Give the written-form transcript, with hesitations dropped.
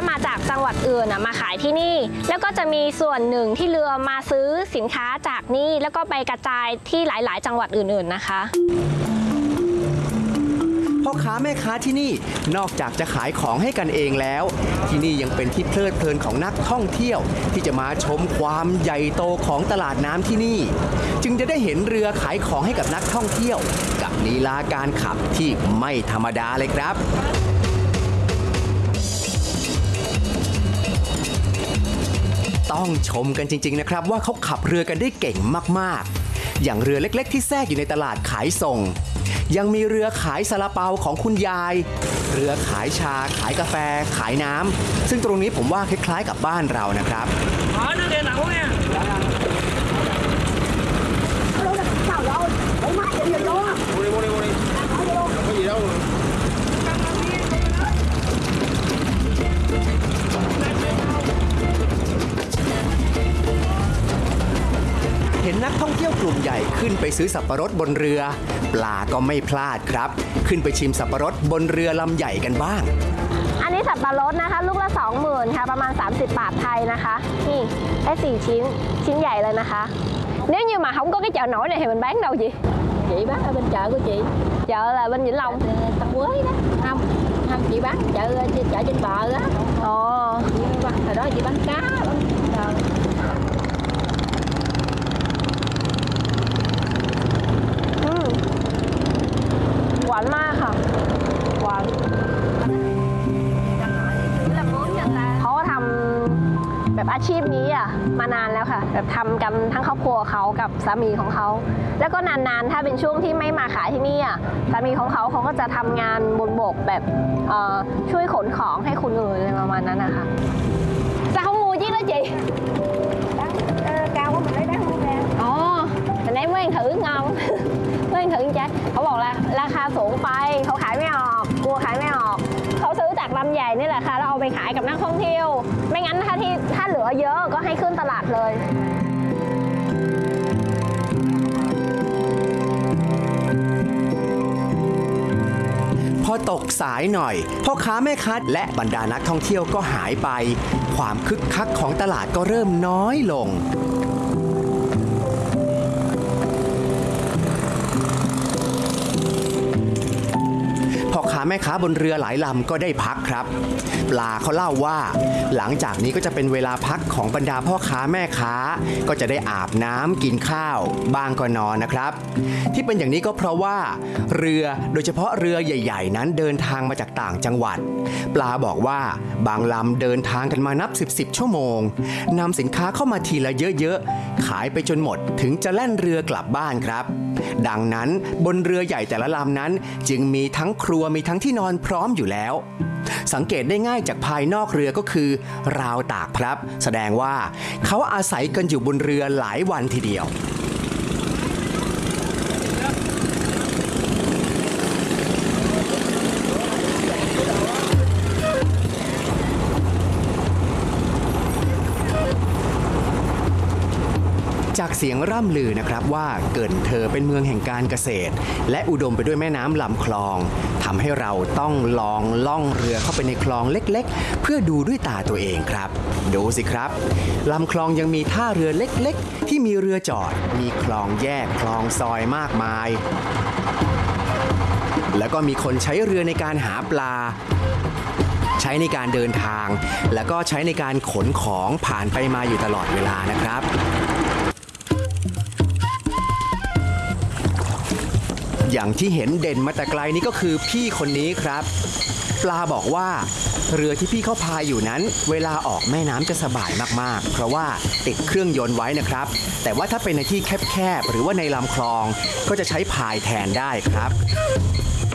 มาจากจังหวัดอื่นมาขายที่นี่แล้วก็จะมีส่วนหนึ่งที่เรือมาซื้อสินค้าจากนี่แล้วก็ไปกระจายที่หลายๆ จังหวัดอื่นๆนะคะพ่อค้าแม่ค้าที่นี่นอกจากจะขายของให้กันเองแล้วที่นี่ยังเป็นที่เพลิดเพลินของนักท่องเที่ยวที่จะมาชมความใหญ่โตของตลาดน้ำที่นี่จึงจะได้เห็นเรือขายของให้กับนักท่องเที่ยวกับลีลาการขับที่ไม่ธรรมดาเลยครับต้องชมกันจริงๆนะครับว่าเขาขับเรือกันได้เก่งมากๆอย่างเรือเล็กๆที่แทรกอยู่ในตลาดขายส่งยังมีเรือขายซาลาเปาของคุณยายเรือขายชาขายกาแฟขายน้ำซึ่งตรงนี้ผมว่าคล้ายๆกับบ้านเรานะครับเห็นนักท่องเที่ยวกลุ่มใหญ่ขึ้นไปซื้อสับปะรดบนเรือปลาก็ไม่พลาดครับขึ้นไปชิมสับปะรดบนเรือลำใหญ่กันบ้างอันนี้สับปะรดนะคะลูกละ 20,000 ค่ะประมาณ30 บาทไทยนะคะนี่ได้4 ชิ้นใหญ่เลยนะคะ nếu như mà không có cái chợ nổi này thì mình bán đâu chị? Chị bán ở bên chợ của chị. Chợ là bên Vĩnh Long. Tân Quế đó. Không chị bán chợ trên bờ đó. Ồ. Hồi đó chị bán cá bán หวานมากค่ะหวานเขาทำแบบอาชีพนี้มานานแล้วค่ะแบบทำกันทั้งครอบครัวเขากับสามีของเขาแล้วก็นานๆถ้าเป็นช่วงที่ไม่มาขายที่นี่สามีของเขาก็จะทำงานบนบกแบบช่วยขนของให้คนอื่นอะไรประมาณนั้นนะคะsao không mua chiếc đó chị cao quá mình lấy bán không ra. Mình lấy mới ăn thử ngon mới ăn thử tráiเขาบอกราคาสูงไปเขาขายไม่ออกกลัวขายไม่ออกเขาซื้อจากลำใหญ่นี่แหละค่ะแล้วเอาไปขายกับนักท่องเที่ยวไม่งั้นถ้าเหลือเยอะก็ให้ขึ้นตลาดเลยพอตกสายหน่อยพ่อค้าแม่ค้าและบรรดานักท่องเที่ยวก็หายไปความคึกคักของตลาดก็เริ่มน้อยลงพ่อค้าแม่ค้าบนเรือหลายลำก็ได้พักครับปลาเขาเล่าว่าหลังจากนี้ก็จะเป็นเวลาพักของบรรดาพ่อค้าแม่ค้าก็จะได้อาบน้ำกินข้าวบ้างก็นอนนะครับที่เป็นอย่างนี้ก็เพราะว่าเรือโดยเฉพาะเรือใหญ่ๆนั้นเดินทางมาจากต่างจังหวัดปลาบอกว่าบางลำเดินทางกันมานับ10ชั่วโมงนำสินค้าเข้ามาทีละเยอะๆขายไปจนหมดถึงจะแล่นเรือกลับบ้านครับดังนั้นบนเรือใหญ่แต่ละลำนั้นจึงมีทั้งครัวมีทั้งที่นอนพร้อมอยู่แล้วสังเกตได้ง่ายจากภายนอกเรือก็คือราวตากครับแสดงว่าเขาอาศัยกันอยู่บนเรือหลายวันทีเดียวจากเสียงร่ำลือนะครับว่าเกิดเธอเป็นเมืองแห่งการเกษตรและอุดมไปด้วยแม่น้ำลำคลองทำให้เราต้องลองล่องเรือเข้าไปในคลองเล็กๆเพื่อดูด้วยตาตัวเองครับดูสิครับลำคลองยังมีท่าเรือเล็กๆที่มีเรือจอดมีคลองแยกคลองซอยมากมายแล้วก็มีคนใช้เรือในการหาปลาใช้ในการเดินทางแล้วก็ใช้ในการขนของผ่านไปมาอยู่ตลอดเวลานะครับอย่างที่เห็นเด่นมาแต่ไกลนี่ก็คือพี่คนนี้ครับปลาบอกว่าเรือที่พี่เขาพายอยู่นั้นเวลาออกแม่น้ำจะสบายมากๆเพราะว่าติดเครื่องยนต์ไว้นะครับแต่ว่าถ้าเป็นในที่แคบๆหรือว่าในลำคลองก็จะใช้พายแทนได้ครับ